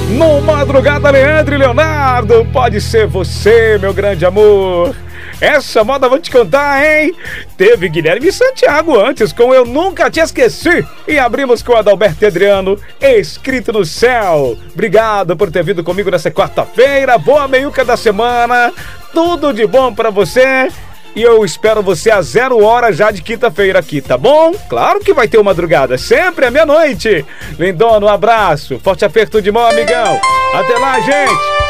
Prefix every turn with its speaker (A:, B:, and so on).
A: No Madrugada, Leandro e Leonardo, pode ser você, meu grande amor. Essa moda vou te contar, hein? Teve Guilherme Santiago antes com Eu Nunca Te Esqueci. E abrimos com Adalberto e Adriano, Escrito no Céu. Obrigado por ter vindo comigo nessa quarta-feira. Boa meiuca da semana. Tudo de bom pra você. E eu espero você às 0h já de quinta-feira aqui, tá bom? Claro que vai ter uma madrugada, sempre à meia-noite. Lindona, um abraço. Forte aperto de mão, amigão. Até lá, gente.